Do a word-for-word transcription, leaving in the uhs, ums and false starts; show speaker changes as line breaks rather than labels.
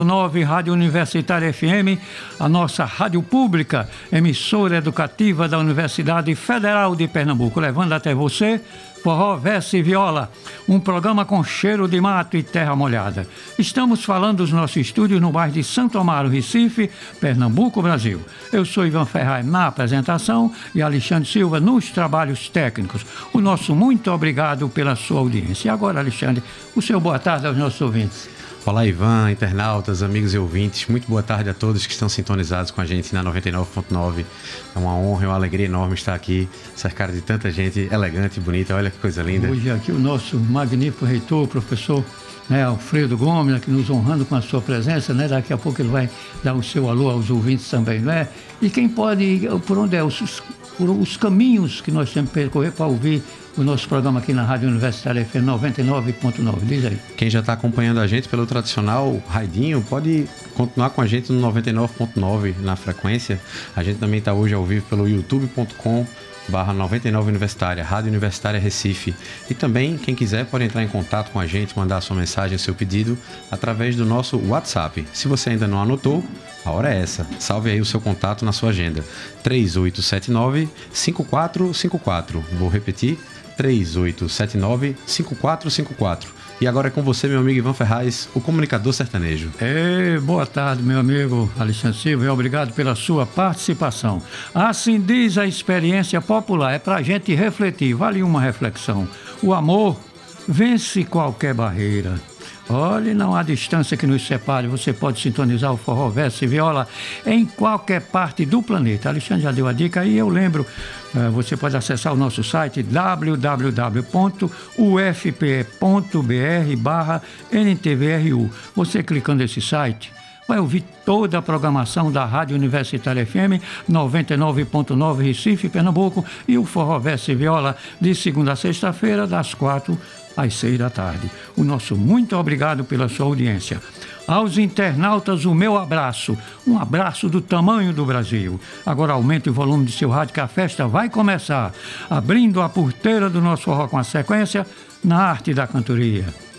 nove Rádio Universitária F M, a nossa rádio pública, emissora educativa da Universidade Federal de Pernambuco, levando até você Forró, Verso e Viola, um programa com cheiro de mato e terra molhada. Estamos falando dos nossos estúdios no bairro de Santo Amaro, Recife, Pernambuco, Brasil. Eu sou Ivan Ferraz na apresentação e Alexandre Silva nos trabalhos técnicos. O nosso muito obrigado pela sua audiência. E agora, Alexandre, o seu boa tarde aos nossos ouvintes.
Olá, Ivan, internautas, amigos e ouvintes. Muito boa tarde a todos que estão sintonizados com a gente na noventa e nove ponto nove. É uma honra e uma alegria enorme estar aqui, cercado de tanta gente elegante e bonita. Olha que coisa linda.
Hoje aqui o nosso magnífico reitor, professor, né, Alfredo Gomes, aqui nos honrando com a sua presença, né? Daqui a pouco ele vai dar o seu alô aos ouvintes também, não é? E quem pode, por onde é, os, por os caminhos que nós temos que percorrer para ouvir o nosso programa aqui na Rádio Universitária F M noventa e nove ponto nove. Diz aí.
Quem já está acompanhando a gente pelo tradicional radinho, pode continuar com a gente no noventa e nove ponto nove na frequência. A gente também está hoje ao vivo pelo youtube ponto com barra noventa e nove Universitária, Rádio Universitária Recife. E também, quem quiser, pode entrar em contato com a gente, mandar a sua mensagem, seu pedido, através do nosso WhatsApp. Se você ainda não anotou, a hora é essa. Salve aí o seu contato na sua agenda. três oito sete nove, cinco quatro cinco quatro. Vou repetir. três oito sete nove, cinco quatro cinco quatro. E agora é com você, meu amigo Ivan Ferraz, o comunicador sertanejo.
Ei, boa tarde, meu amigo Alexandre Silva, e obrigado pela sua participação. Assim diz a experiência popular, é para a gente refletir, vale uma reflexão. O amor vence qualquer barreira. Olhe, não há distância que nos separe, você pode sintonizar o Forró, Verso e Viola em qualquer parte do planeta. Alexandre já deu a dica e eu lembro, você pode acessar o nosso site w w w ponto u f p e ponto b r barra n t v r u. Você clicando nesse site vai ouvir toda a programação da Rádio Universitária F M noventa e nove ponto nove Recife, Pernambuco, e o Forró, Verso e Viola de segunda a sexta-feira, das quatro às seis da tarde. O nosso muito obrigado pela sua audiência. Aos internautas, o meu abraço. Um abraço do tamanho do Brasil. Agora aumente o volume de seu rádio que a festa vai começar. Abrindo a porteira do nosso forró com a sequência, na arte da cantoria.